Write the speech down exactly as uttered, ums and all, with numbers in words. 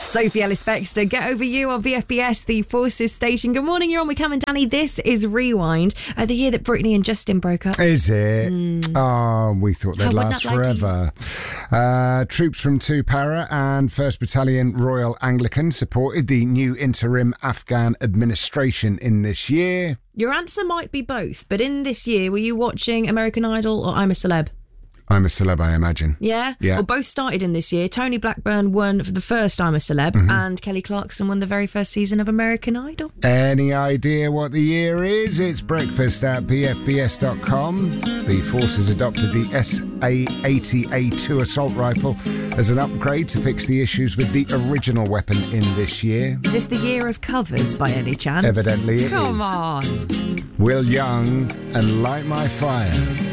Sophie Ellis-Bextor, Get Over You on V F B S, the Forces station. Good morning, you're on with Cam and Danny. This is Rewind, uh, the year that Britney and Justin broke up. Is it? Mm. Oh, we thought they'd How last forever. Uh, troops from two para and first Battalion Royal Anglican supported the new interim Afghan administration in this year. Your answer might be both, but in this year, were you watching American Idol or I'm a Celeb? I'm a Celeb, I imagine. Yeah? Yeah. Well, both started in this year. Tony Blackburn won for the first I'm a Celeb, mm-hmm. and Kelly Clarkson won the very first season of American Idol. Any idea what the year is? It's breakfast at b f b s dot com. The Forces adopted the S A eighty A two assault rifle as an upgrade to fix the issues with the original weapon in this year. Is this the year of covers by any chance? Evidently it Come is. Come on. Will Young and Light My Fire.